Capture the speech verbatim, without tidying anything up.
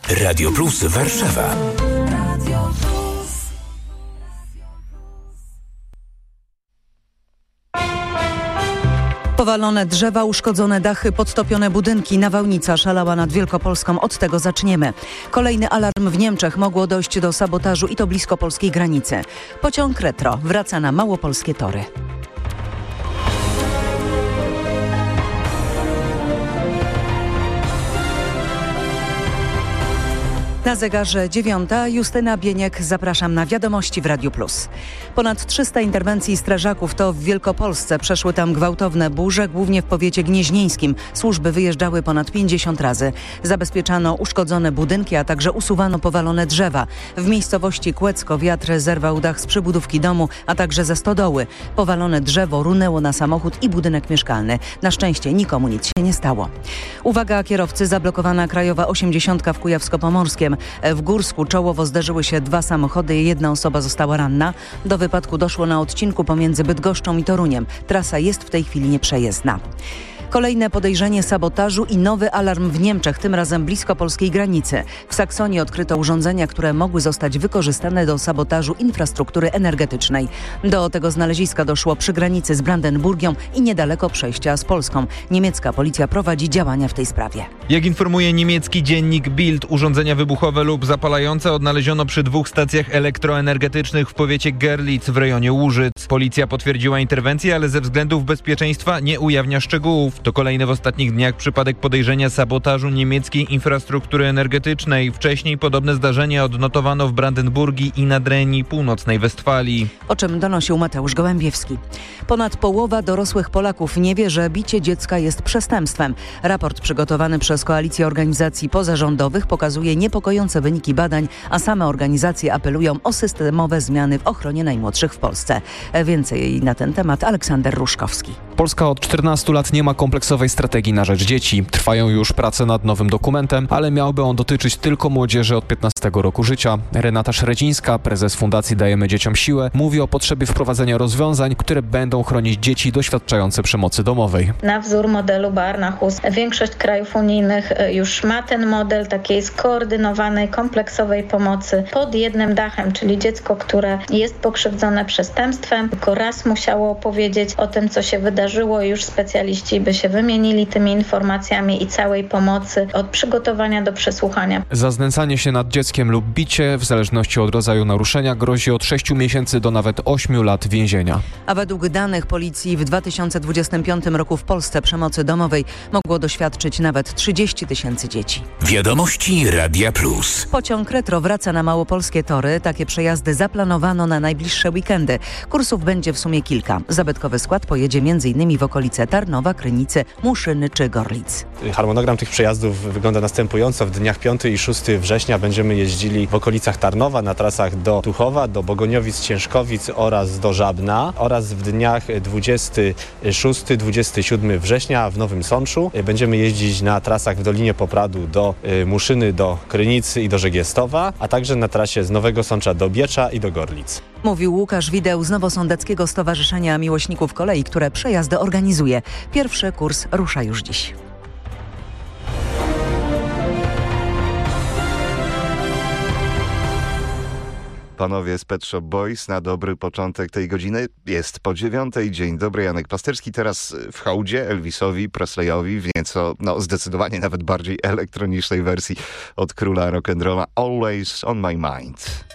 Radio Plus Warszawa. Powalone drzewa, uszkodzone dachy, podtopione budynki, nawałnica szalała nad Wielkopolską. Od tego zaczniemy. Kolejny alarm w Niemczech. Mogło dojść do sabotażu i to blisko polskiej granicy. Pociąg retro wraca na małopolskie tory. Na zegarze dziewiąta. Justyna Bieniek, zapraszam na wiadomości w Radiu Plus. Ponad trzysta interwencji strażaków to w Wielkopolsce. Przeszły tam gwałtowne burze, głównie w powiecie gnieźnieńskim. Służby wyjeżdżały ponad pięćdziesiąt razy. Zabezpieczano uszkodzone budynki, a także usuwano powalone drzewa. W miejscowości Kłecko wiatr zerwał dach z przybudówki domu, a także ze stodoły. Powalone drzewo runęło na samochód i budynek mieszkalny. Na szczęście nikomu nic się nie stało. Uwaga kierowcy, zablokowana krajowa osiemdziesiątka w Kujawsko-Pomorskiem. W Górsku czołowo zderzyły się dwa samochody i jedna osoba została ranna. Do wypadku doszło na odcinku pomiędzy Bydgoszczą i Toruniem. Trasa jest w tej chwili nieprzejezdna. Kolejne podejrzenie sabotażu i nowy alarm w Niemczech, tym razem blisko polskiej granicy. W Saksonii odkryto urządzenia, które mogły zostać wykorzystane do sabotażu infrastruktury energetycznej. Do tego znaleziska doszło przy granicy z Brandenburgią i niedaleko przejścia z Polską. Niemiecka policja prowadzi działania w tej sprawie. Jak informuje niemiecki dziennik Bild, urządzenia wybuchowe lub zapalające odnaleziono przy dwóch stacjach elektroenergetycznych w powiecie Görlitz w rejonie Łużyc. Policja potwierdziła interwencję, ale ze względów bezpieczeństwa nie ujawnia szczegółów. To kolejny w ostatnich dniach przypadek podejrzenia sabotażu niemieckiej infrastruktury energetycznej. Wcześniej podobne zdarzenie odnotowano w Brandenburgii i Nadrenii Północnej Westfalii. O czym donosił Mateusz Gołębiewski. Ponad połowa dorosłych Polaków nie wie, że bicie dziecka jest przestępstwem. Raport przygotowany przez Koalicję Organizacji Pozarządowych pokazuje niepokojące wyniki badań, a same organizacje apelują o systemowe zmiany w ochronie najmłodszych w Polsce. Więcej na ten temat Aleksander Ruszkowski. Polska od czternastu lat nie ma kompleksowej strategii na rzecz dzieci. Trwają już prace nad nowym dokumentem, ale miałby on dotyczyć tylko młodzieży od piętnastego roku życia. Renata Szredzińska, prezes Fundacji Dajemy Dzieciom Siłę, mówi o potrzebie wprowadzenia rozwiązań, które będą chronić dzieci doświadczające przemocy domowej. Na wzór modelu Barnahus większość krajów unijnych już ma ten model takiej skoordynowanej, kompleksowej pomocy pod jednym dachem, czyli dziecko, które jest pokrzywdzone przestępstwem, tylko raz musiało opowiedzieć o tym, co się wydarzyło i już specjaliści by się wymienili tymi informacjami i całej pomocy od przygotowania do przesłuchania. Za znęcanie się nad dzieckiem lub bicie, w zależności od rodzaju naruszenia, grozi od sześciu miesięcy do nawet ośmiu lat więzienia. A według danych policji w dwa tysiące dwudziestym piątym roku w Polsce przemocy domowej mogło doświadczyć nawet trzydzieści tysięcy dzieci. Wiadomości Radia Plus. Pociąg retro wraca na małopolskie tory. Takie przejazdy zaplanowano na najbliższe weekendy. Kursów będzie w sumie kilka. Zabytkowy skład pojedzie m.in. w okolice Tarnowa, Krynicy, Muszyny czy Gorlic. Harmonogram tych przejazdów wygląda następująco. W dniach piątego i szóstego września będziemy jeździli w okolicach Tarnowa, na trasach do Tuchowa, do Bogoniowic, Ciężkowic oraz do Żabna, oraz w dniach dwudziestego szóstego do dwudziestego siódmego września w Nowym Sączu. Będziemy jeździć na trasach w Dolinie Popradu do Muszyny, do Krynicy i do Żegiestowa, a także na trasie z Nowego Sącza do Biecza i do Gorlic. Mówił Łukasz Wideł z Nowosądeckiego Stowarzyszenia Miłośników Kolei, które przejazdy organizuje. Pierwszy kurs rusza już dziś. Panowie z Pet Shop Boys, na dobry początek tej godziny jest po dziewiątej. Dzień dobry, Janek Pasterski. Teraz w hołdzie Elvisowi Presleyowi w nieco, no zdecydowanie nawet bardziej elektronicznej wersji od króla rock'n'rolla Always on my mind.